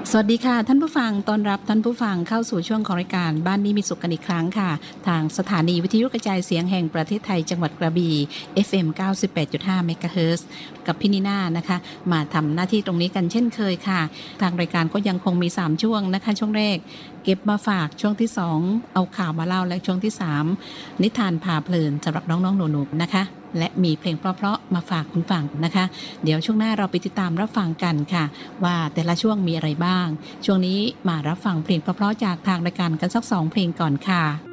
สวัสดีค่ะท่านผู้ฟังต้อนรับท่านผู้ฟังเข้าสู่ช่วงของรายการบ้านนี้มีสุขกันอีกครั้งค่ะทางสถานีวิทยุกระจายเสียงแห่งประเทศไทยจังหวัดกระบี่ FM 98.5 เมกะเฮิรตซ์กับพี่นิน่านะคะมาทำหน้าที่ตรงนี้กันเช่นเคยค่ะทางรายการก็ยังคงมี3ช่วงนะคะช่วงแรกเก็บมาฝากช่วงที่2เอาข่าวมาเล่าและช่วงที่3นิทานพาเพลินสำหรับน้องๆหนูๆนะคะและมีเพลงเพราะๆมาฝากคุณฟังนะคะเดี๋ยวช่วงหน้าเราไปติดตามรับฟังกันค่ะว่าแต่ละช่วงมีอะไรบ้างช่วงนี้มารับฟังเพลงเพราะๆจากทางรายการกันสัก2เพลงก่อนค่ะ